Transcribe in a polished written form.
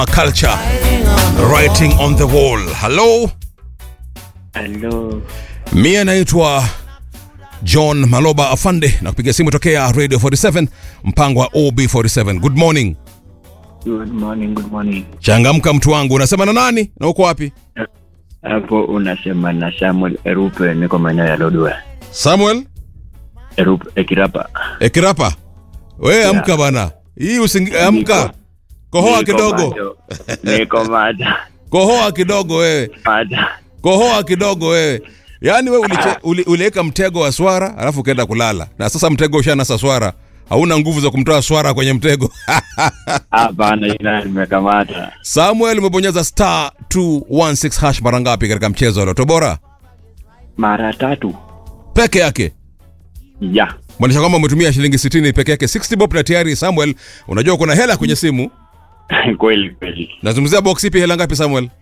Culture writing on the wall. Hello, Hello. mimi naitwa John Maloba Afande na kupiga simu tokea Radio 47 mpango wa OB47. Good morning. Good morning, good morning. Changamka mtu wangu, unasema na nani na uko wapi? Hapo unasema na Samuel Erupe, niko maeneo ya Lodwar. Samuel Erupe Ekirapa. Ekirapa. Wewe amka bana. Hii amka. Kohoa kidogo. Niko mada. Kohoa kidogo wewe. Mada. Kohoa kidogo wewe. Yaani wewe uliweka mtego wa swara alafu ukaenda kulala. Na sasa mtego ushanasa swara. Hauna nguvu za kumtoa swara kwenye mtego. Hapana, ina nimekamata. Samuel, umebonyeza star 216 hash mara ngapi katika mchezo wa Loto Bora? Mara 3. Peke yake. Ya. Mwonyesha kwamba umetumia shilingi 60 peke yake. 60 bob na tayari Samuel, unajua kuna hela kwenye simu. Kweli kweli. Nazungumzia box ipi, hela ngapi Samuel?